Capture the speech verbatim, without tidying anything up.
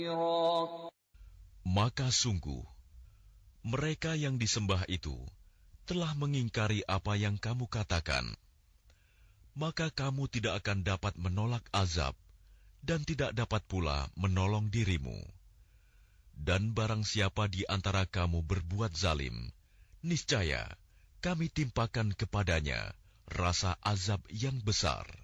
Maka sungguh, mereka yang disembah itu telah mengingkari apa yang kamu katakan. Maka kamu tidak akan dapat menolak azab, dan tidak dapat pula menolong dirimu. Dan barang siapa di antara kamu berbuat zalim, niscaya kami timpakan kepadanya rasa azab yang besar.